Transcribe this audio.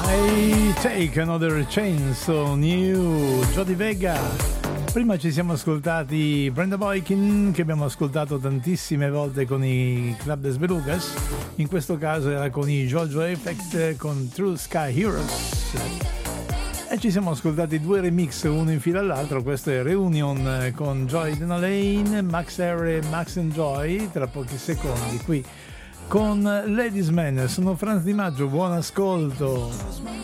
I Take Another Chance on You, Jody Vega. Prima ci siamo ascoltati Brenda Boykin, che abbiamo ascoltato tantissime volte con i Club des Belugas. In questo caso era con i JoJo Effect con True Sky Heroes. E ci siamo ascoltati due remix, uno in fila all'altro. Questo è Reunion con Joy Denalane, Max Herre e Max and Joy, tra pochi secondi qui con Ladies Man. Sono Franz Di Maggio, buon ascolto.